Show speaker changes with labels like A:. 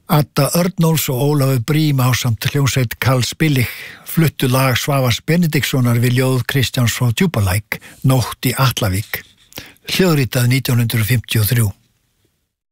A: Adda Örnóls og Ólafur Brím ásamt hljómsveit Karls Billig fluttu lag Svavars Benediktssonar við ljóð Kristjáns frá Djúpalæk, Nótt í Atlavík, hljóðritað 1953.